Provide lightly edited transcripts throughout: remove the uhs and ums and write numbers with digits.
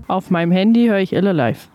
Auf meinem Handy höre ich Ille live.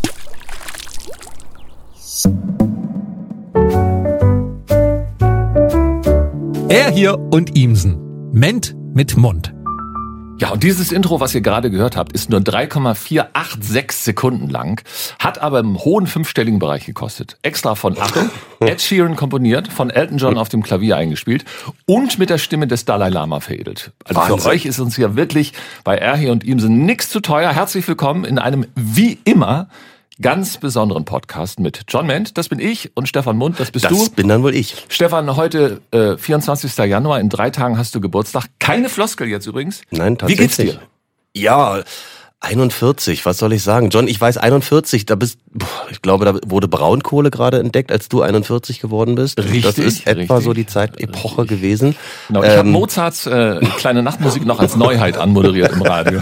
Er hier und Imsen. Ment mit Mund. Ja, und dieses Intro, was ihr gerade gehört habt, ist nur 3,486 Sekunden lang, hat aber im hohen fünfstelligen Bereich gekostet. Extra von, Achtung, Ed Sheeran komponiert, von Elton John auf dem Klavier eingespielt und mit der Stimme des Dalai Lama veredelt. Also Wahnsinn. Für euch ist uns ja wirklich bei Er hier und Imsen nichts zu teuer. Herzlich willkommen in einem, wie immer, ganz besonderen Podcast mit John Ment, das bin ich, und Stefan Mund, das bist du. Das bin dann wohl ich. Stefan, heute 24. Januar, in 3 Tagen hast du Geburtstag. Keine Floskel jetzt übrigens. Nein, tatsächlich. Wie geht's dir? Ja, 41, was soll ich sagen? John, ich weiß 41, ich glaube, da wurde Braunkohle gerade entdeckt, als du 41 geworden bist. Richtig. Das ist etwa so die Zeitepoche gewesen. Genau, ich habe Mozarts kleine Nachtmusik noch als Neuheit anmoderiert im Radio.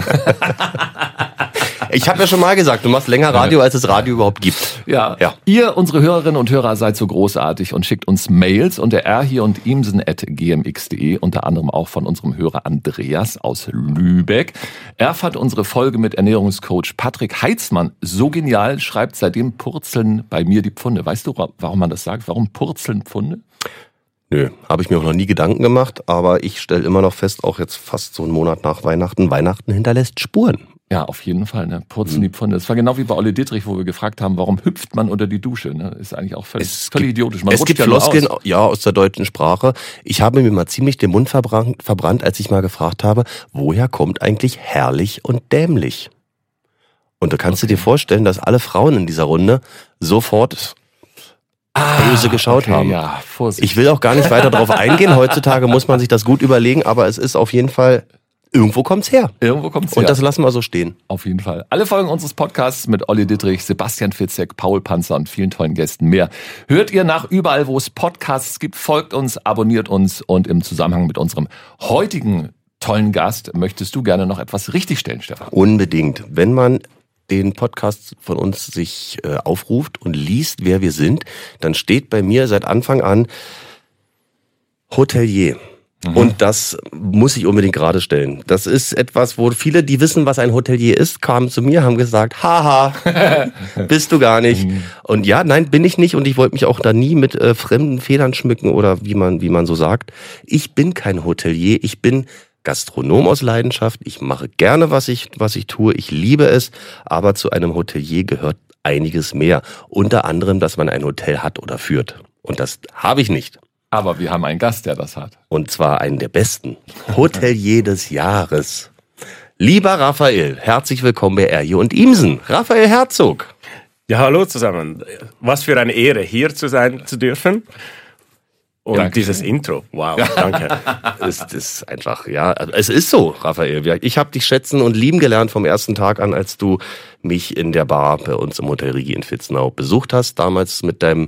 Ich habe ja schon mal gesagt, du machst länger Radio, als es Radio überhaupt gibt. Ja. Ihr, unsere Hörerinnen und Hörer, seid so großartig und schickt uns Mails unter rhierundimsen@gmx.de, unter anderem auch von unserem Hörer Andreas aus Lübeck. Er fand unsere Folge mit Ernährungscoach Patrick Heitzmann so genial, schreibt, seitdem purzeln bei mir die Pfunde. Weißt du, warum man das sagt? Warum purzeln Pfunde? Nö, habe ich mir auch noch nie Gedanken gemacht, aber ich stelle immer noch fest, auch jetzt fast so einen Monat nach Weihnachten hinterlässt Spuren. Ja, auf jeden Fall, ne? Purzeln die Pfunde. Das war genau wie bei Olli Dittrich, wo wir gefragt haben, warum hüpft man unter die Dusche? Ne? Ist eigentlich auch völlig idiotisch. Es gibt Floskeln, aus der deutschen Sprache. Ich habe mir mal ziemlich den Mund verbrannt, als ich mal gefragt habe, woher kommt eigentlich herrlich und dämlich? Und da kannst du dir vorstellen, dass alle Frauen in dieser Runde sofort böse geschaut haben. Ja, Vorsicht. Ich will auch gar nicht weiter darauf eingehen. Heutzutage muss man sich das gut überlegen, aber es ist auf jeden Fall, irgendwo kommt's her. Und das lassen wir so stehen. Auf jeden Fall. Alle Folgen unseres Podcasts mit Olli Dittrich, Sebastian Fitzek, Paul Panzer und vielen tollen Gästen mehr hört ihr nach überall, wo es Podcasts gibt. Folgt uns, abonniert uns, und im Zusammenhang mit unserem heutigen tollen Gast möchtest du gerne noch etwas richtigstellen, Stefan? Unbedingt. Wenn man den Podcast von uns sich aufruft und liest, wer wir sind, dann steht bei mir seit Anfang an Hotelier. Und das muss ich unbedingt gerade stellen. Das ist etwas, wo viele, die wissen, was ein Hotelier ist, kamen zu mir, haben gesagt, haha, bist du gar nicht. Und ja, nein, bin ich nicht, und ich wollte mich auch da nie mit fremden Federn schmücken oder wie man so sagt. Ich bin kein Hotelier, ich bin Gastronom aus Leidenschaft. Ich mache gerne, was ich tue. Ich liebe es. Aber zu einem Hotelier gehört einiges mehr. Unter anderem, dass man ein Hotel hat oder führt. Und das habe ich nicht. Aber wir haben einen Gast, der das hat. Und zwar einen der besten. Hotelier des Jahres. Lieber Raphael, herzlich willkommen bei Er hier und Imsen. Raphael Herzog. Ja, hallo zusammen. Was für eine Ehre, hier zu sein zu dürfen. Und Dankeschön. Dieses Intro, wow, danke. Es ist einfach, ja, es ist so, Raphael. Ich habe dich schätzen und lieben gelernt vom ersten Tag an, als du mich in der Bar bei uns im Hotel Rigi in Vitznau besucht hast. Damals mit deinem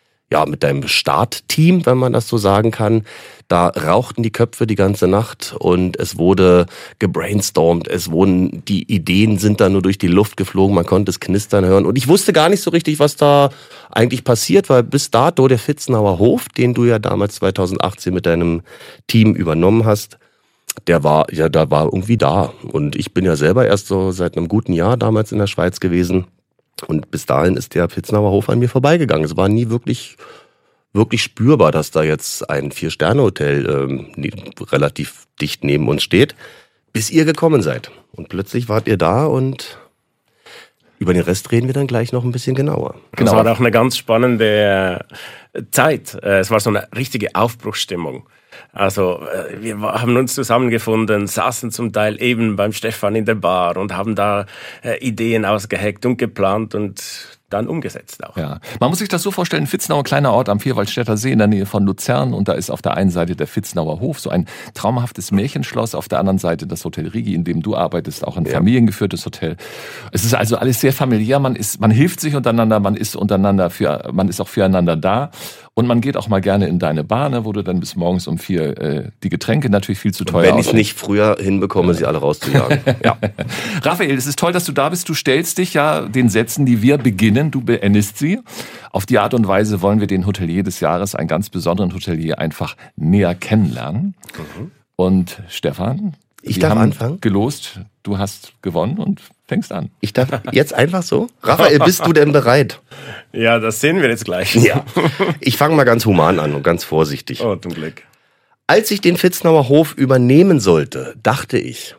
Startteam, wenn man das so sagen kann. Da rauchten die Köpfe die ganze Nacht und es wurde gebrainstormt. Die Ideen sind da nur durch die Luft geflogen. Man konnte es knistern hören. Und ich wusste gar nicht so richtig, was da eigentlich passiert, weil bis dato der Vitznauer Hof, den du ja damals 2018 mit deinem Team übernommen hast, der war irgendwie da. Und ich bin ja selber erst so seit einem guten Jahr damals in der Schweiz gewesen. Und bis dahin ist der Vitznauer Hof an mir vorbeigegangen. Es war nie wirklich spürbar, dass da jetzt ein 4-Sterne-Hotel relativ dicht neben uns steht, bis ihr gekommen seid. Und plötzlich wart ihr da, und über den Rest reden wir dann gleich noch ein bisschen genauer. Genau. Das war auch eine ganz spannende Zeit. Es war so eine richtige Aufbruchsstimmung. Also wir haben uns zusammengefunden, saßen zum Teil eben beim Stefan in der Bar und haben da Ideen ausgeheckt und geplant und dann umgesetzt auch. Ja. Man muss sich das so vorstellen, Vitznau, kleiner Ort am Vierwaldstätter See in der Nähe von Luzern, und da ist auf der einen Seite der Vitznauer Hof, so ein traumhaftes Märchenschloss, auf der anderen Seite das Hotel Rigi, in dem du arbeitest, auch ein familiengeführtes Hotel. Es ist also alles sehr familiär, man hilft sich untereinander, man ist auch füreinander da. Und man geht auch mal gerne in deine Bar, ne, wo du dann bis morgens um 4 die Getränke natürlich viel zu teuer wenn ich es nicht früher hinbekomme, sie alle rauszujagen. Ja. Raphael, es ist toll, dass du da bist. Du stellst dich ja den Sätzen, die wir beginnen, du beendest sie. Auf die Art und Weise wollen wir den Hotelier des Jahres, einen ganz besonderen Hotelier, einfach näher kennenlernen. Und Stefan, Ich Wir darf haben anfangen? gelost, du hast gewonnen und fängst an. Ich darf jetzt einfach so? Raphael, bist du denn bereit? Ja, das sehen wir jetzt gleich. Ja. Ich fange mal ganz human an und ganz vorsichtig. Oh, zum Glück. Als ich den Vitznauer Hof übernehmen sollte, dachte ich,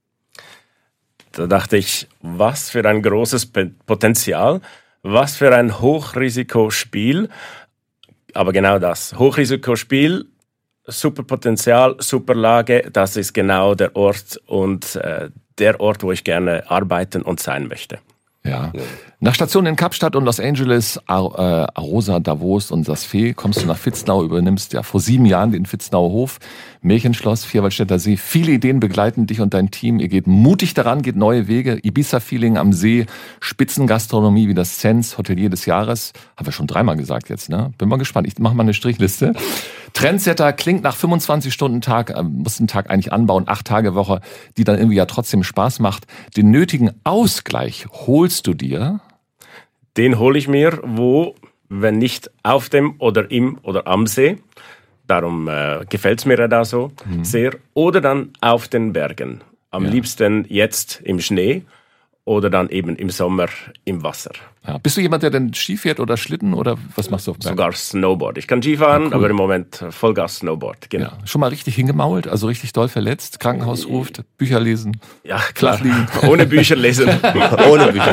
Da dachte ich, was für ein großes Potenzial, was für ein Hochrisikospiel. Aber genau das, Hochrisikospiel, super Potenzial, super Lage, das ist genau der Ort und der Ort, wo ich gerne arbeiten und sein möchte. Ja. Nach Stationen in Kapstadt und Los Angeles, Arosa, Davos und Saas-Fee kommst du nach Vitznau, übernimmst ja vor 7 Jahren den Vitznauer Hof, Märchenschloss, Vierwaldstätter See. Viele Ideen begleiten dich und dein Team. Ihr geht mutig daran, geht neue Wege. Ibiza-Feeling am See, Spitzengastronomie wie das Sense, Hotelier des Jahres. Haben wir schon 3-mal gesagt jetzt, ne? Bin mal gespannt. Ich mache mal eine Strichliste. Trendsetter klingt nach 25-Stunden-Tag, muss einen Tag eigentlich anbauen, 8-Tage-Woche, die dann irgendwie ja trotzdem Spaß macht. Den nötigen Ausgleich holst du dir? Den hole ich mir, wo, wenn nicht auf dem oder im oder am See, darum gefällt es mir ja da so sehr, oder dann auf den Bergen. Am liebsten jetzt im Schnee oder dann eben im Sommer im Wasser. Ja. Bist du jemand, der denn Ski fährt oder Schlitten oder was machst du auf Bergen? Sogar Snowboard. Ich kann Skifahren, aber im Moment Vollgas Snowboard. Genau. Ja. Schon mal richtig hingemault, also richtig doll verletzt, Krankenhaus ruft, Bücher lesen, Ja, klar. flach liegen. Ohne Bücher lesen. ohne Bücher.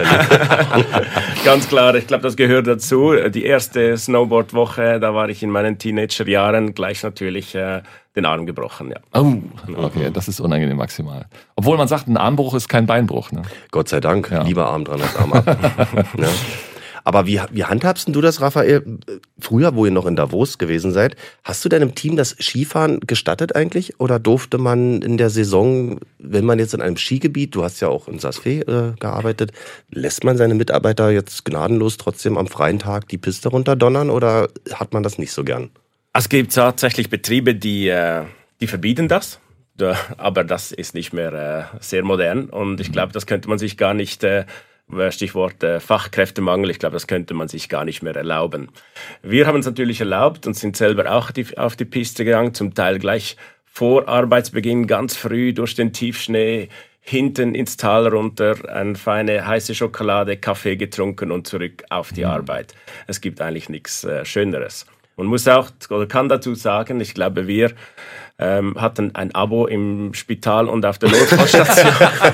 Ganz klar, ich glaube, das gehört dazu. Die erste Snowboard-Woche, da war ich in meinen Teenagerjahren gleich natürlich den Arm gebrochen. Ja. Oh, okay, das ist unangenehm maximal. Obwohl man sagt, ein Armbruch ist kein Beinbruch. Ne? Gott sei Dank, Ja. lieber Arm dran als Arm ab. Ne? Aber wie handhabst denn du das, Raphael? Früher, wo ihr noch in Davos gewesen seid, hast du deinem Team das Skifahren gestattet eigentlich? Oder durfte man in der Saison, wenn man jetzt in einem Skigebiet, du hast ja auch in Saas-Fee gearbeitet, lässt man seine Mitarbeiter jetzt gnadenlos trotzdem am freien Tag die Piste runterdonnern oder hat man das nicht so gern? Es gibt tatsächlich Betriebe, die verbieten das. Aber das ist nicht mehr sehr modern. Und ich glaube, das könnte man sich gar nicht... Stichwort Fachkräftemangel, ich glaube, das könnte man sich gar nicht mehr erlauben. Wir haben es natürlich erlaubt und sind selber auch auf die Piste gegangen, zum Teil gleich vor Arbeitsbeginn, ganz früh durch den Tiefschnee, hinten ins Tal runter, eine feine heiße Schokolade, Kaffee getrunken und zurück auf die Arbeit. Es gibt eigentlich nichts Schöneres. Man muss auch, oder kann dazu sagen, ich glaube, wir hatten ein Abo im Spital und auf der Notfallstation.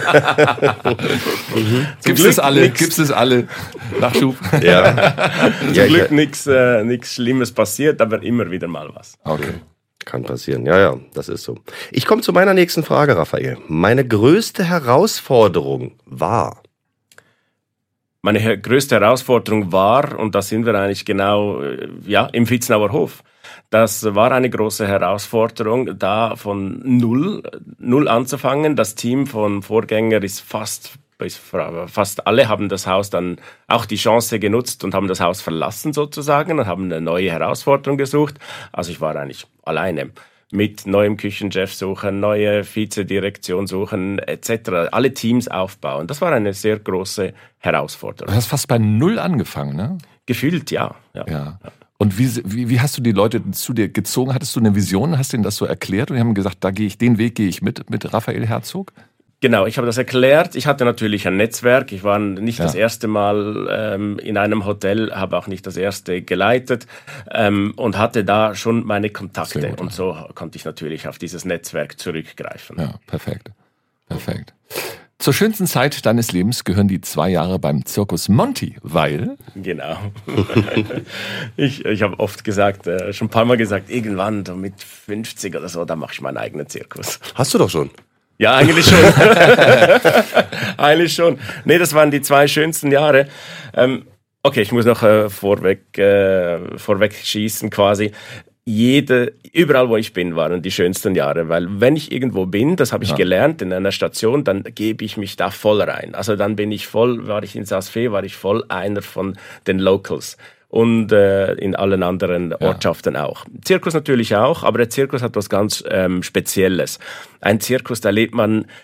Gibt es alle? Nachschub? Ja. Zum Glück nichts Schlimmes passiert, aber immer wieder mal was. Okay. Kann passieren, ja, das ist so. Ich komme zu meiner nächsten Frage, Raphael. Meine größte Herausforderung war... Meine größte Herausforderung war, und da sind wir eigentlich genau im Vitznauer Hof, das war eine große Herausforderung, da von null anzufangen. Das Team von Vorgänger ist fast alle haben das Haus dann auch die Chance genutzt und haben das Haus verlassen sozusagen und haben eine neue Herausforderung gesucht. Also ich war eigentlich alleine mit neuem Küchenchef suchen, neue Vizedirektion suchen etc. Alle Teams aufbauen. Das war eine sehr große Herausforderung. Du hast fast bei 0 angefangen, ne? Gefühlt, ja. Und wie hast du die Leute zu dir gezogen? Hattest du eine Vision? Hast du ihnen das so erklärt? Und die haben gesagt, den Weg gehe ich mit Raphael Herzog? Genau, ich habe das erklärt. Ich hatte natürlich ein Netzwerk. Ich war nicht das erste Mal in einem Hotel, habe auch nicht das erste geleitet und hatte da schon meine Kontakte. Sehr gut, und so konnte ich natürlich auf dieses Netzwerk zurückgreifen. Ja, perfekt. Zur schönsten Zeit deines Lebens gehören die 2 Jahre beim Zirkus Monty, weil... Genau. Ich habe oft gesagt, schon ein paar Mal gesagt, irgendwann so mit 50 oder so, da mache ich meinen eigenen Zirkus. Hast du doch schon. Ja, eigentlich schon. Eigentlich schon. Nee, das waren die 2 schönsten Jahre. Okay, ich muss noch vorweg schießen quasi. Überall, wo ich bin, waren die schönsten Jahre, weil wenn ich irgendwo bin, das habe ich gelernt in einer Station, dann gebe ich mich da voll rein. Also dann war ich in Saas-Fee, war ich voll einer von den Locals. Und in allen anderen Ortschaften auch. Zirkus natürlich auch, aber der Zirkus hat was ganz Spezielles. Ein Zirkus, da lebt man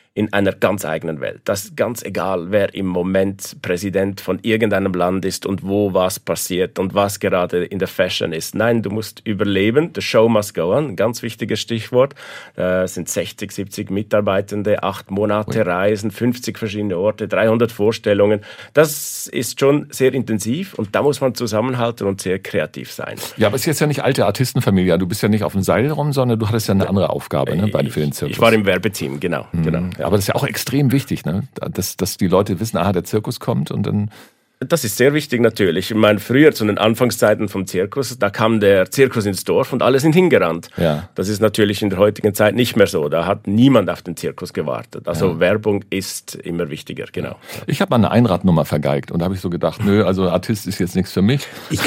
in einer ganz eigenen Welt. Das ist ganz egal, wer im Moment Präsident von irgendeinem Land ist und wo was passiert und was gerade in der Fashion ist. Nein, du musst überleben. The show must go on. Ein ganz wichtiges Stichwort. Es sind 60, 70 Mitarbeitende, 8 Monate Reisen, 50 verschiedene Orte, 300 Vorstellungen. Das ist schon sehr intensiv und da muss man zusammenhalten und sehr kreativ sein. Ja, aber es ist jetzt ja nicht alte Artistenfamilie. Du bist ja nicht auf dem Seil rum, sondern du hattest ja eine andere Aufgabe, ne, für den Zirkus. Ich war im Werbeteam, genau. Ja. Aber das ist ja auch extrem wichtig, ne? Dass die Leute wissen, der Zirkus kommt und dann... Das ist sehr wichtig natürlich. Ich meine, früher zu den Anfangszeiten vom Zirkus, da kam der Zirkus ins Dorf und alle sind hingerannt. Ja. Das ist natürlich in der heutigen Zeit nicht mehr so. Da hat niemand auf den Zirkus gewartet. Also Werbung ist immer wichtiger, genau. Ich habe mal eine Einradnummer vergeigt und da habe ich so gedacht, nö, also Artist ist jetzt nichts für mich.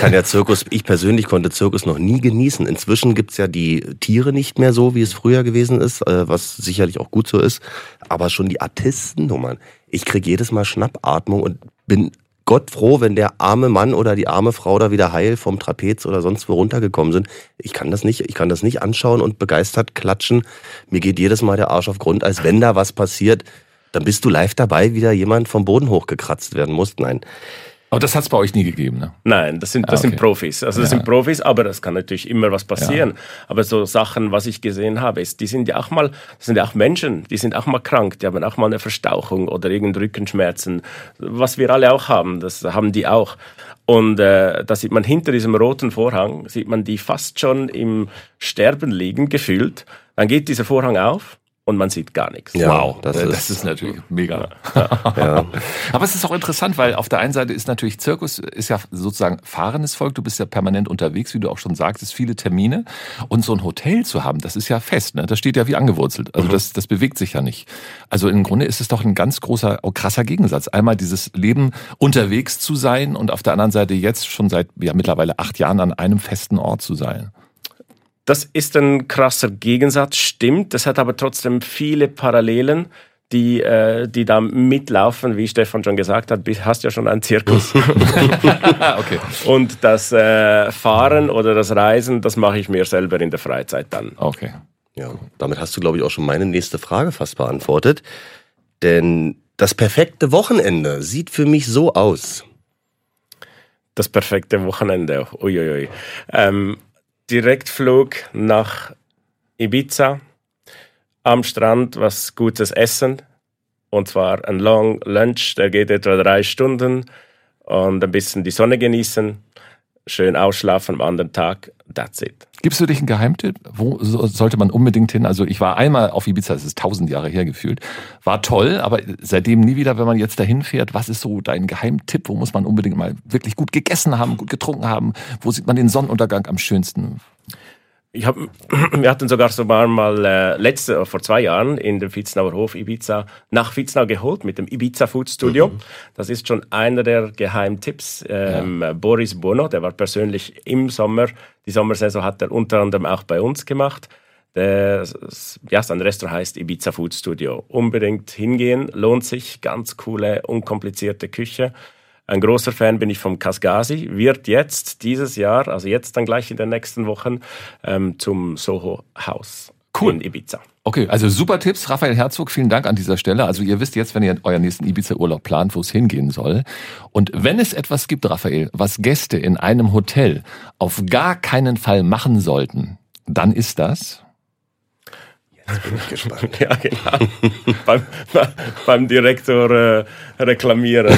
Ich persönlich konnte Zirkus noch nie genießen. Inzwischen gibt's ja die Tiere nicht mehr so, wie es früher gewesen ist, was sicherlich auch gut so ist. Aber schon die Artistennummern. Ich kriege jedes Mal Schnappatmung und bin Gott froh, wenn der arme Mann oder die arme Frau da wieder heil vom Trapez oder sonst wo runtergekommen sind. Ich kann das nicht anschauen und begeistert klatschen. Mir geht jedes Mal der Arsch auf Grund, als wenn da was passiert. Dann bist du live dabei, wie da jemand vom Boden hochgekratzt werden muss. Nein. Aber das hat es bei euch nie gegeben, ne? Nein, das sind Profis. Also das sind Profis, aber das kann natürlich immer was passieren. Ja. Aber so Sachen, was ich gesehen habe, das sind ja auch Menschen, die sind auch mal krank, die haben auch mal eine Verstauchung oder irgendeine Rückenschmerzen. Was wir alle auch haben, das haben die auch. Und da sieht man hinter diesem roten Vorhang, sieht man die fast schon im Sterben liegen, gefühlt. Dann geht dieser Vorhang auf. Und man sieht gar nichts. Ja, wow, das ist natürlich mega. Ja. Aber es ist auch interessant, weil auf der einen Seite ist natürlich Zirkus, ist ja sozusagen fahrendes Volk. Du bist ja permanent unterwegs, wie du auch schon sagtest, viele Termine. Und so ein Hotel zu haben, das ist ja fest, ne? Das steht ja wie angewurzelt. Also das bewegt sich ja nicht. Also im Grunde ist es doch ein ganz krasser Gegensatz. Einmal dieses Leben unterwegs zu sein und auf der anderen Seite jetzt schon seit mittlerweile 8 Jahren an einem festen Ort zu sein. Das ist ein krasser Gegensatz, stimmt. Das hat aber trotzdem viele Parallelen, die da mitlaufen. Wie Stefan schon gesagt hat, du hast ja schon einen Zirkus. Okay. Und das Fahren oder das Reisen, das mache ich mir selber in der Freizeit dann. Okay. Ja, damit hast du, glaube ich, auch schon meine nächste Frage fast beantwortet. Denn das perfekte Wochenende sieht für mich so aus. Das perfekte Wochenende, uiuiui. Direktflug nach Ibiza, am Strand was Gutes essen, und zwar ein Long Lunch, der geht etwa 3 Stunden, und ein bisschen die Sonne genießen, schön ausschlafen am anderen Tag, that's it. Gibst du dich einen Geheimtipp? Wo sollte man unbedingt hin? Also ich war einmal auf Ibiza, das ist 1000 Jahre her gefühlt, war toll, aber seitdem nie wieder, wenn man jetzt dahin fährt. Was ist so dein Geheimtipp? Wo muss man unbedingt mal wirklich gut gegessen haben, gut getrunken haben? Wo sieht man den Sonnenuntergang am schönsten? Wir hatten sogar mal vor 2 Jahren in dem Vitznauer Hof Ibiza nach Vitznau geholt mit dem Ibiza Food Studio. Das ist schon einer der Geheimtipps. Boris Bono, der war persönlich im Sommer, die Sommersaison hat er unter anderem auch bei uns gemacht. Sein Restaurant heißt Ibiza Food Studio. Unbedingt hingehen, lohnt sich, ganz coole, unkomplizierte Küche. Ein großer Fan bin ich vom Casgasi, wird jetzt dieses Jahr, also jetzt dann gleich in den nächsten Wochen, zum Soho House in Ibiza. Okay, also super Tipps. Raphael Herzog, vielen Dank an dieser Stelle. Also ihr wisst jetzt, wenn ihr euren nächsten Ibiza-Urlaub plant, wo es hingehen soll. Und wenn es etwas gibt, Raphael, was Gäste in einem Hotel auf gar keinen Fall machen sollten, dann ist das... Jetzt bin ich gespannt. Ja, genau. beim Direktor reklamieren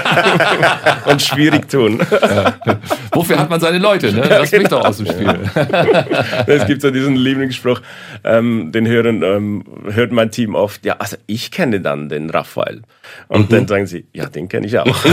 und schwierig tun. Ja. Wofür hat man seine Leute? Ne? Lass mich doch aus dem Spiel. Es gibt so diesen Lieblingsspruch, den hört mein Team oft. Ja, also ich kenne dann den Raphael. Und dann sagen sie, ja, den kenne ich auch.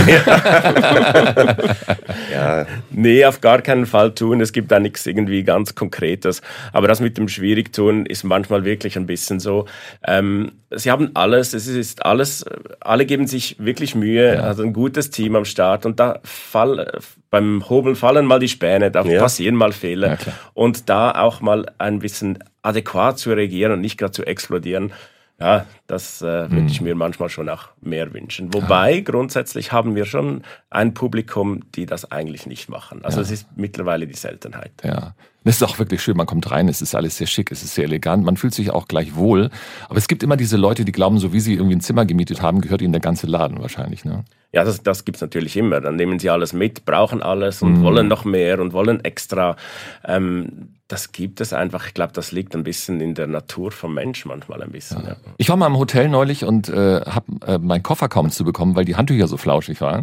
Ja. Nee, auf gar keinen Fall tun. Es gibt da nichts irgendwie ganz Konkretes. Aber das mit dem schwierig tun ist manchmal wirklich ein bisschen so. Sie haben alles, es ist alles, alle geben sich wirklich Mühe, also ein gutes Team am Start, und da beim Hobeln fallen mal die Späne, da passieren mal Fehler, und da auch mal ein bisschen adäquat zu reagieren und nicht gerade zu explodieren. Ja, das würde ich mir manchmal schon auch mehr wünschen. Wobei, grundsätzlich haben wir schon ein Publikum, die das eigentlich nicht machen. Also es ist mittlerweile die Seltenheit. Ja. Das ist auch wirklich schön, man kommt rein, es ist alles sehr schick, es ist sehr elegant, man fühlt sich auch gleich wohl. Aber es gibt immer diese Leute, die glauben, so wie sie irgendwie ein Zimmer gemietet haben, gehört ihnen der ganze Laden wahrscheinlich, ne? Ja, das gibt's natürlich immer. Dann nehmen sie alles mit, brauchen alles und wollen noch mehr und wollen extra. Das gibt es einfach. Ich glaube, das liegt ein bisschen in der Natur vom Mensch manchmal ein bisschen. Ja. Ich war mal im Hotel neulich und habe meinen Koffer kaum zu bekommen, weil die Handtücher so flauschig waren.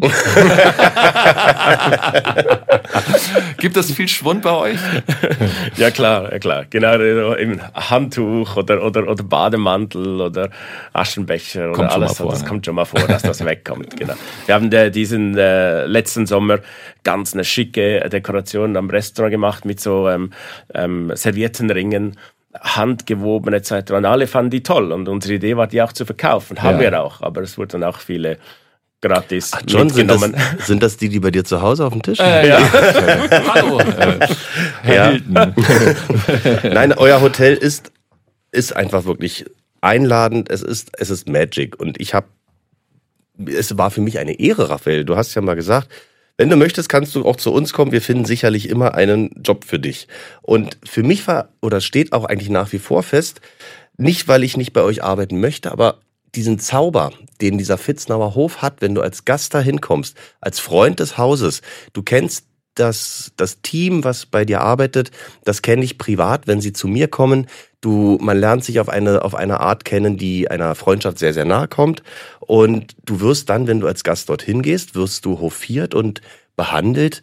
Gibt es viel Schwund bei euch? Ja klar. Genau, eben Handtuch oder Bademantel oder Aschenbecher Kommt oder alles. schon mal vor, Das ne? kommt schon mal vor, dass das wegkommt. Genau. Wir haben diesen letzten Sommer ganz eine schicke Dekoration am Restaurant gemacht mit so Serviettenringen, handgewoben etc. Und alle fanden die toll. Und unsere Idee war, die auch zu verkaufen. Haben wir auch. Aber es wurden auch viele gratis John, mitgenommen. sind das die bei dir zu Hause auf dem Tisch? Ja. Hallo, Herr Hilton. Nein, euer Hotel ist einfach wirklich einladend. Es ist Magic. Und es war für mich eine Ehre, Raphael. Du hast ja mal gesagt, wenn du möchtest, kannst du auch zu uns kommen. Wir finden sicherlich immer einen Job für dich. Und für mich steht auch eigentlich nach wie vor fest, nicht weil ich nicht bei euch arbeiten möchte, aber diesen Zauber, den dieser Vitznauer Hof hat, wenn du als Gast da hinkommst, als Freund des Hauses, du kennst das Team, was bei dir arbeitet, das kenne ich privat, wenn sie zu mir kommen. Man lernt sich auf eine Art kennen, die einer Freundschaft sehr, sehr nahe kommt. Und du wirst dann, wenn du als Gast dorthin gehst, wirst du hofiert und behandelt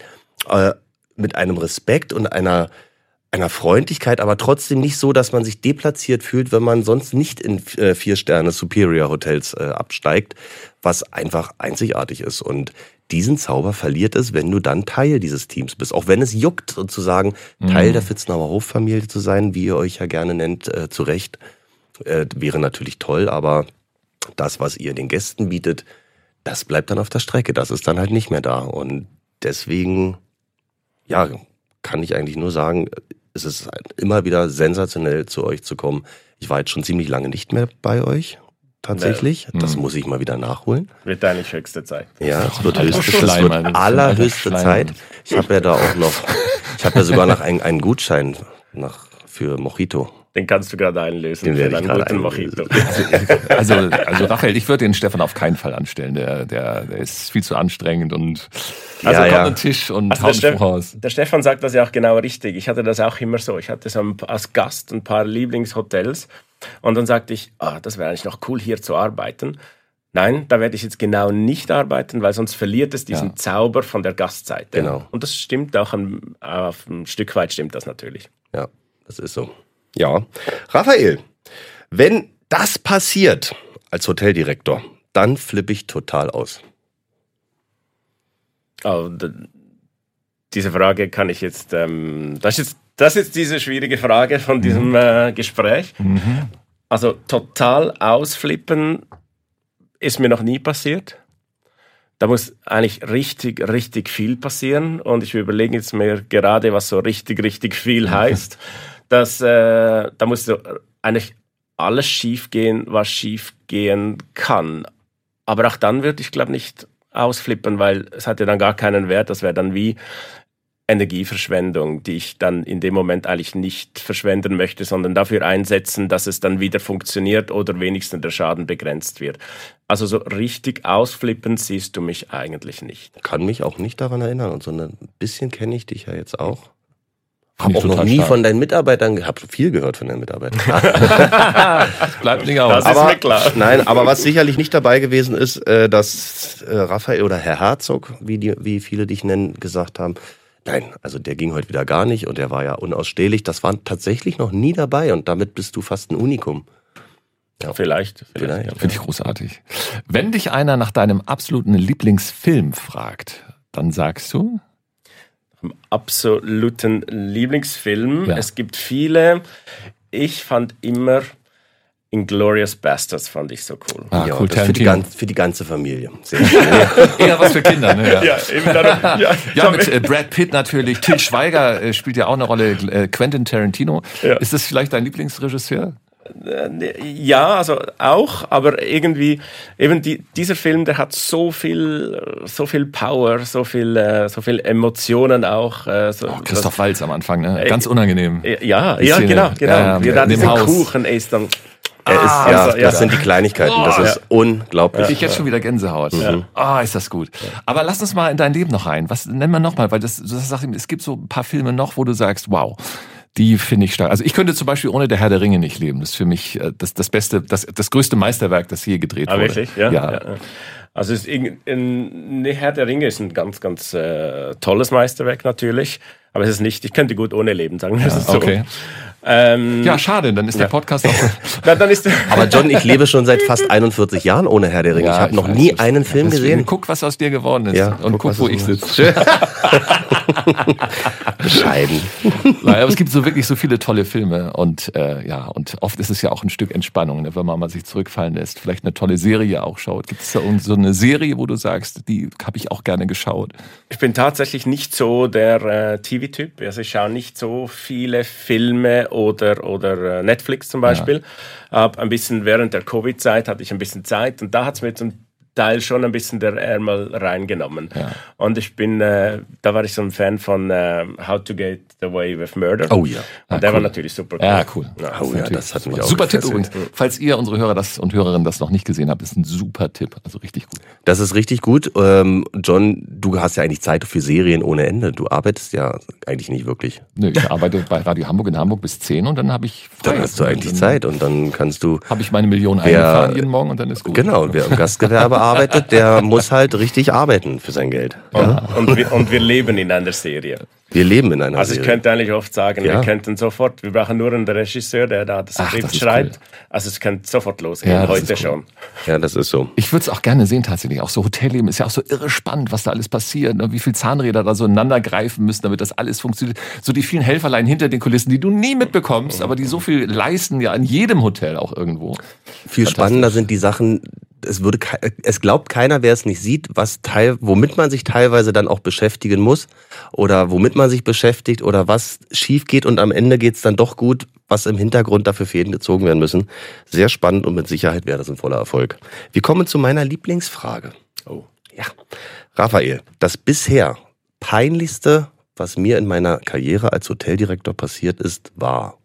mit einem Respekt und einer Freundlichkeit, aber trotzdem nicht so, dass man sich deplatziert fühlt, wenn man sonst nicht in 4-Sterne-Superior-Hotels absteigt, was einfach einzigartig ist. Und diesen Zauber verliert es, wenn du dann Teil dieses Teams bist. Auch wenn es juckt, sozusagen Teil der Vitznauer Hoffamilie zu sein, wie ihr euch ja gerne nennt, zu Recht, wäre natürlich toll, aber das, was ihr den Gästen bietet, das bleibt dann auf der Strecke. Das ist dann halt nicht mehr da. Und deswegen, ja, kann ich eigentlich nur sagen, es ist immer wieder sensationell, zu euch zu kommen. Ich war jetzt schon ziemlich lange nicht mehr bei euch. Tatsächlich. Das muss ich mal wieder nachholen. Wird eigentlich höchste Zeit. Ja, es wird allerhöchste Zeit. Ich habe ja da auch noch, sogar noch einen Gutschein für Mojito. Den kannst du gerade einlösen. Den werde ich gerade guten Mojito. Also Raphael, ich würde den Stefan auf keinen Fall anstellen. Der ist viel zu anstrengend und kommt an den Tisch und haut einen Spruch raus. Der Stefan sagt das ja auch genau richtig. Ich hatte das auch immer so. Ich hatte so als Gast ein paar Lieblingshotels und dann sagte ich, das wäre eigentlich noch cool, hier zu arbeiten. Nein, da werde ich jetzt genau nicht arbeiten, weil sonst verliert es diesen Zauber von der Gastseite. Genau. Und das stimmt auch auf ein Stück weit stimmt das natürlich. Ja, das ist so. Ja, Raphael, wenn das passiert als Hoteldirektor, dann flippe ich total aus. Diese Frage kann ich jetzt, das ist jetzt diese schwierige Frage von diesem Gespräch. Also total ausflippen ist mir noch nie passiert. Da muss eigentlich richtig, richtig viel passieren und ich überlege jetzt mir gerade, was so richtig, richtig viel heißt. Da muss so eigentlich alles schief gehen, was schief gehen kann. Aber auch dann würde ich, glaube ich, nicht ausflippen, weil es hat ja dann gar keinen Wert. Das wäre dann wie Energieverschwendung, die ich dann in dem Moment eigentlich nicht verschwenden möchte, sondern dafür einsetzen, dass es dann wieder funktioniert oder wenigstens der Schaden begrenzt wird. Also so richtig ausflippen siehst du mich eigentlich nicht. Kann mich auch nicht daran erinnern und so ein bisschen kenne ich dich ja jetzt auch. Finde Hab auch noch nie von deinen Mitarbeitern, hab viel gehört von deinen Mitarbeitern. Bleibt nicht aus. Das ist mir klar. Nein, aber was sicherlich nicht dabei gewesen ist, dass Raphael oder Herr Herzog, wie viele dich nennen, gesagt haben, nein, also der ging heute wieder gar nicht und der war ja unausstehlich. Das war tatsächlich noch nie dabei und damit bist du fast ein Unikum. Ja, vielleicht. Finde ich großartig. Wenn dich einer nach deinem absoluten Lieblingsfilm fragt, dann sagst du? Absoluten Lieblingsfilm. Ja. Es gibt viele. Ich fand immer Inglourious Basterds fand ich so cool. Ja, cool. Das für die ganze Familie. Sehr schön. Eher was für Kinder, ne? Ja, eben darum, ja, mit Brad Pitt natürlich. Til Schweiger spielt ja auch eine Rolle. Quentin Tarantino. Ja. Ist das vielleicht dein Lieblingsregisseur? Ja, also auch, aber irgendwie eben dieser Film, der hat so viel Power, so viel Emotionen auch. Christoph Waltz am Anfang, ne? Ganz unangenehm. Ja, genau. Wie er diesen Kuchen isst dann. Das sind die Kleinigkeiten, das ist unglaublich. Ich jetzt schon wieder Gänsehaut. Ist das gut. Aber lass uns mal in dein Leben noch rein. Was nennen wir noch mal? Weil du sagst, es gibt so ein paar Filme noch, wo du sagst, wow, die finde ich stark. Also ich könnte zum Beispiel ohne Der Herr der Ringe nicht leben. Das ist für mich das Beste, das größte Meisterwerk, das je gedreht wurde. Wirklich? Ja. Also Herr der Ringe ist ein ganz, ganz tolles Meisterwerk natürlich. Aber es ist nicht, ich könnte gut ohne leben, sagen wir es so. Okay. Schade, dann ist der Podcast auch... Aber John, ich lebe schon seit fast 41 Jahren ohne Herr der Ringe. Ich habe noch nie einen Film gesehen. Guck, was aus dir geworden ist. Ja, und guck wo ich sitze. Bescheiden. Nein, aber es gibt so wirklich so viele tolle Filme und und oft ist es ja auch ein Stück Entspannung, ne, wenn man mal sich zurückfallen lässt, vielleicht eine tolle Serie auch schaut. Gibt es da so eine Serie, wo du sagst, die habe ich auch gerne geschaut? Ich bin tatsächlich nicht so der TV-Typ, also ich schaue nicht so viele Filme oder Netflix zum Beispiel. Hab ein bisschen während der Covid-Zeit hatte ich ein bisschen Zeit und da hat es mir zum Teil schon ein bisschen der Ärmel reingenommen. Ja. Und ich bin, da war ich so ein Fan von How to Get Away with Murder. Oh ja. Und der war natürlich super cool. Ja, cool. Das hat mich auch super Tipp übrigens. Falls ihr, unsere Hörer und Hörerinnen, das noch nicht gesehen habt, ist ein super Tipp. Also richtig gut. Das ist richtig gut. John, du hast ja eigentlich Zeit für Serien ohne Ende. Du arbeitest ja eigentlich nicht wirklich. Nö, ich arbeite bei Radio Hamburg in Hamburg bis 10 und dann habe ich frei. Dann hast du eigentlich Zeit und dann kannst du... Habe ich meine Millionen eingefahren jeden Morgen und dann ist gut. Genau, wer im Gastgewerbe arbeitet, der muss halt richtig arbeiten für sein Geld. Ja. Und wir leben in einer Serie. Wir leben in einer Serie. Also ich könnte eigentlich oft sagen, wir könnten sofort, wir brauchen nur einen Regisseur, der da das Skript schreibt. Cool. Also es könnte sofort losgehen, heute schon. Ja, das ist so. Ich würde es auch gerne sehen tatsächlich. Auch so Hotelleben ist ja auch so irre spannend, was da alles passiert. Wie viele Zahnräder da so ineinander greifen müssen, damit das alles funktioniert. So die vielen Helferlein hinter den Kulissen, die du nie mitbekommst, aber die so viel leisten ja an jedem Hotel auch irgendwo. Viel spannender sind die Sachen, es glaubt keiner, wer es nicht sieht, womit man sich teilweise dann auch beschäftigen muss oder womit man sich beschäftigt oder was schief geht und am Ende geht es dann doch gut, was im Hintergrund dafür Fäden gezogen werden müssen. Sehr spannend und mit Sicherheit wäre das ein voller Erfolg. Wir kommen zu meiner Lieblingsfrage. Oh. Ja. Raphael, das bisher peinlichste, was mir in meiner Karriere als Hoteldirektor passiert ist, war...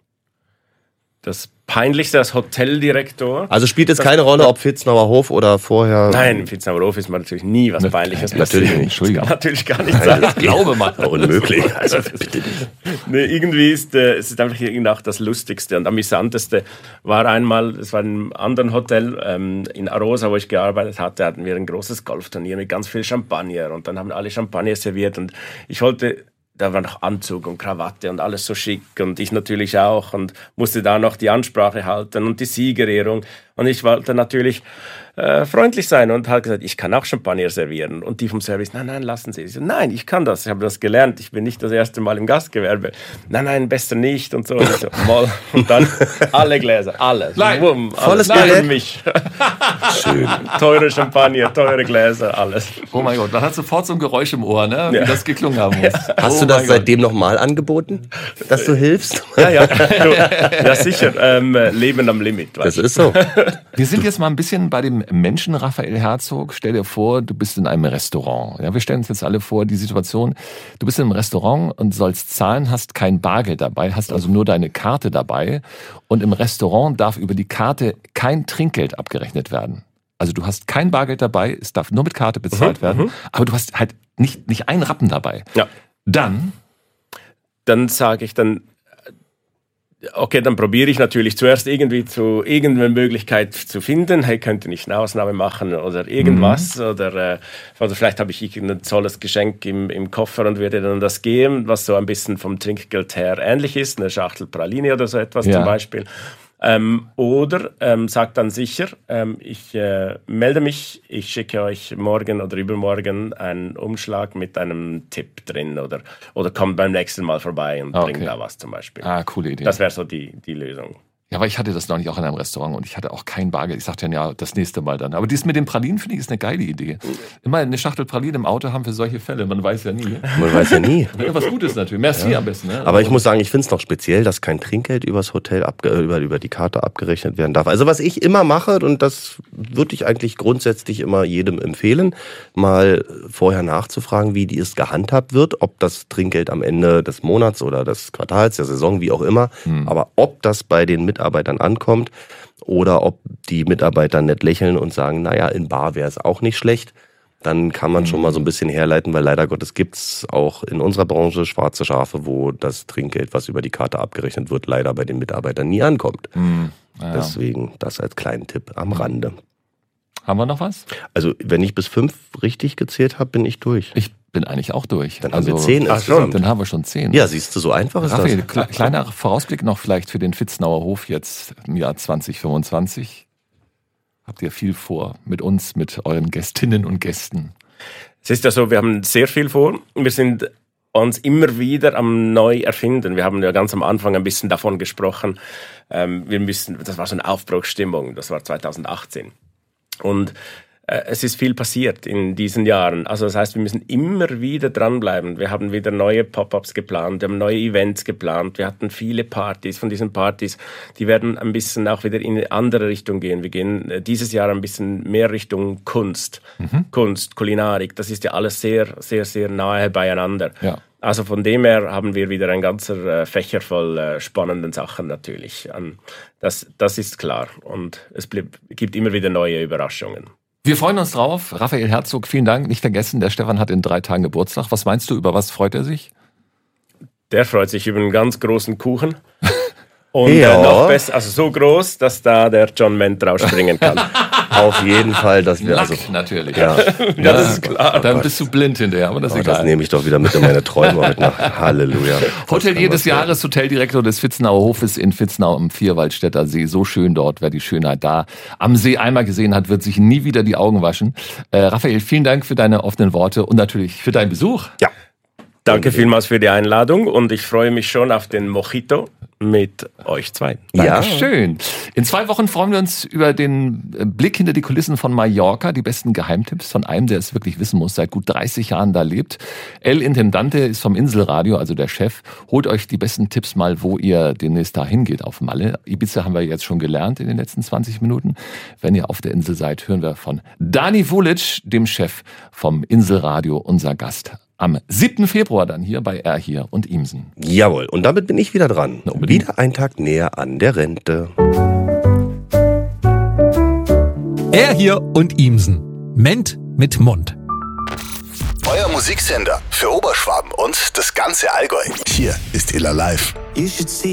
Das Peinlichste als Hoteldirektor. Also spielt jetzt keine Rolle, ob Fitznauer Hof oder vorher... Nein, im Fitznauer Hof ist man natürlich nie was Peinliches. Natürlich nicht. Entschuldigung. Das kann natürlich gar nicht sein. Das glaube man. Unmöglich. Also bitte nicht. Nee, irgendwie es ist einfach irgendwie auch das Lustigste und amüsanteste war einmal, es war in einem anderen Hotel in Arosa, wo ich gearbeitet hatte, hatten wir ein großes Golfturnier mit ganz viel Champagner und dann haben alle Champagner serviert und ich wollte... Da war noch Anzug und Krawatte und alles so schick und ich natürlich auch und musste da noch die Ansprache halten und die Siegerehrung und ich wollte natürlich freundlich sein und hat gesagt, ich kann auch Champagner servieren und die vom Service, nein, lassen Sie. Ich so, nein, ich kann das, ich habe das gelernt, ich bin nicht das erste Mal im Gastgewerbe. Nein, besser nicht und so. Und, ich so, und dann alle Gläser, alles. Volles Geld. Mich. Schön. Teure Champagner, teure Gläser, alles. Oh mein Gott, man hat sofort so ein Geräusch im Ohr, ne? Wie das geklungen haben muss. Hast du das seitdem nochmal angeboten, dass du hilfst? Ja, sicher. Leben am Limit. Das ist so. Wir sind jetzt mal ein bisschen bei dem Menschen, Raphael Herzog. Stell dir vor, du bist in einem Restaurant. Ja, wir stellen uns jetzt alle vor, die Situation, du bist in einem Restaurant und sollst zahlen, hast kein Bargeld dabei, hast also nur deine Karte dabei und im Restaurant darf über die Karte kein Trinkgeld abgerechnet werden. Also du hast kein Bargeld dabei, es darf nur mit Karte bezahlt werden, aber du hast halt nicht einen Rappen dabei. Ja. Dann sage ich okay, dann probiere ich natürlich zuerst irgendeine Möglichkeit zu finden. Hey, könnte ich eine Ausnahme machen oder irgendwas? Oder vielleicht habe ich irgendein tolles Geschenk im Koffer und würde dann das geben, was so ein bisschen vom Trinkgeld her ähnlich ist. Eine Schachtel Praline oder so etwas zum Beispiel. Oder sagt dann sicher, ich melde mich, ich schicke euch morgen oder übermorgen einen Umschlag mit einem Tipp drin oder kommt beim nächsten Mal vorbei und bringt da was zum Beispiel. Coole Idee. Das wäre so die Lösung. Ja, aber ich hatte das noch nicht auch in einem Restaurant und ich hatte auch kein Bargeld. Ich sagte dann, ja, das nächste Mal dann. Aber dies mit den Pralinen, finde ich, ist eine geile Idee. Immer eine Schachtel Pralinen im Auto haben für solche Fälle. Man weiß ja nie. Man weiß ja nie. Ja, was Gutes natürlich. Merci am besten. Ne? Aber ich muss sagen, ich finde es noch speziell, dass kein Trinkgeld übers Hotel über die Karte abgerechnet werden darf. Also was ich immer mache, und das würde ich eigentlich grundsätzlich immer jedem empfehlen, mal vorher nachzufragen, wie es gehandhabt wird, ob das Trinkgeld am Ende des Monats oder des Quartals, der Saison, wie auch immer, aber ob das bei den Mitarbeitern ankommt oder ob die Mitarbeiter nett lächeln und sagen, naja, in bar wäre es auch nicht schlecht, dann kann man schon mal so ein bisschen herleiten, weil leider Gottes gibt's auch in unserer Branche schwarze Schafe, wo das Trinkgeld, was über die Karte abgerechnet wird, leider bei den Mitarbeitern nie ankommt. Ja. Deswegen das als kleinen Tipp am Rande. Haben wir noch was? Also wenn ich bis 5 richtig gezählt habe, bin ich durch. Ich bin eigentlich auch durch. Dann haben wir 10 insgesamt. Dann haben wir schon 10. Ja, siehst du, so einfach ist Raphael, das. kleiner Vorausblick noch vielleicht für den Vitznauer Hof jetzt im Jahr 2025. Habt ihr viel vor mit uns, mit euren Gästinnen und Gästen? Es ist ja so, wir haben sehr viel vor. Wir sind uns immer wieder am neu erfinden. Wir haben ja ganz am Anfang ein bisschen davon gesprochen. Das war so eine Aufbruchsstimmung. Das war 2018. Und es ist viel passiert in diesen Jahren. Also das heißt, wir müssen immer wieder dranbleiben. Wir haben wieder neue Pop-ups geplant, wir haben neue Events geplant, wir hatten viele Partys. Von diesen Partys, die werden ein bisschen auch wieder in eine andere Richtung gehen. Wir gehen dieses Jahr ein bisschen mehr Richtung Kunst. Kunst, Kulinarik, das ist ja alles sehr, sehr, sehr nahe beieinander. Ja. Also von dem her haben wir wieder ein ganzer Fächer voll spannenden Sachen natürlich. Das ist klar. Und es gibt immer wieder neue Überraschungen. Wir freuen uns drauf. Raphael Herzog, vielen Dank. Nicht vergessen, der Stefan hat in 3 Tagen Geburtstag. Was meinst du, über was freut er sich? Der freut sich über einen ganz großen Kuchen. Und Ja. noch besser, also so groß, dass da der John Ment rausspringen kann. Auf jeden Fall, dass wir Lack, also natürlich. ja, Das ist klar. Dann bist du blind hinterher, aber das ist das egal. nehme ich doch wieder mit in meine Träume mit nach. Halleluja. Hotelier des Jahres, Hoteldirektor des Vitznauer Hofes in Vitznau am Vierwaldstätter See. So schön dort, wer die Schönheit da am See einmal gesehen hat, wird sich nie wieder die Augen waschen. Raphael, vielen Dank für deine offenen Worte und natürlich für deinen Besuch. Ja. Danke vielmals für die Einladung und ich freue mich schon auf den Mojito mit euch zwei. Ja. Schön. In 2 Wochen freuen wir uns über den Blick hinter die Kulissen von Mallorca, die besten Geheimtipps von einem, der es wirklich wissen muss, seit gut 30 Jahren da lebt. El Intendante ist vom Inselradio, also der Chef. Holt euch die besten Tipps mal, wo ihr demnächst da hingeht auf Malle. Ibiza haben wir jetzt schon gelernt in den letzten 20 Minuten. Wenn ihr auf der Insel seid, hören wir von Dani Vulic, dem Chef vom Inselradio, unser Gast. Am 7. Februar dann hier bei Er hier und Imsen. Jawohl, und damit bin ich wieder dran. Na, unbedingt. Wieder ein Tag näher an der Rente. Er hier und Imsen. Ment mit Mund. Euer Musiksender für Oberschwaben und das ganze Allgäu. Hier ist Illa Live.